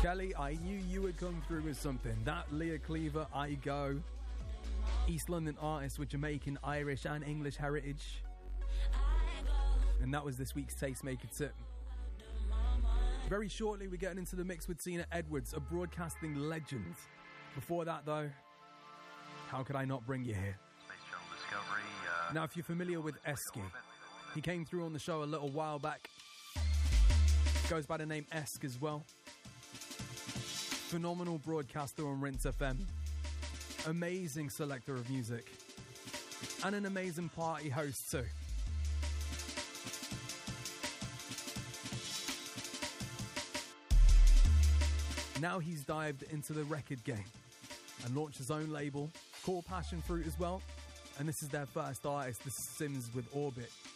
Kelly, I knew you would come through with something. That Leah Cleaver, I Go. East London artist with Jamaican, Irish and English heritage. And that was this week's Tastemaker tip. Very shortly, we're getting into the mix with Tina Edwards, a broadcasting legend. Before that, though, how could I not bring you here? Space Shuttle Discovery. Now, if you're familiar with Eski, he came through on the show a little while back. Goes by the name Esk as well. Phenomenal broadcaster on Rinse FM. Amazing selector of music. And an amazing party host too. Now he's dived into the record game and launched his own label called Passion Fruit as well. And this is their first artist. This is Sims with Orbit.